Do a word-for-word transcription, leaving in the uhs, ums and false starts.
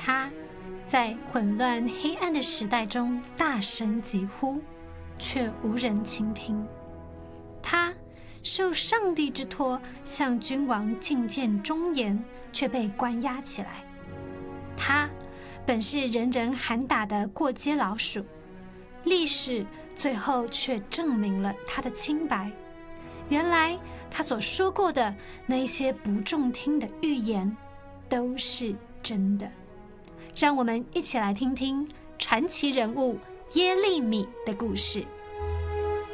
他在混乱黑暗的时代中大声疾呼，却无人倾听。他受上帝之托向君王进谏忠言，却被关押起来。他本是人人喊打的过街老鼠，历史最后却证明了他的清白。原来他所说过的那些不中听的预言都是真的。让我们一起来听听传奇人物耶利米的故事。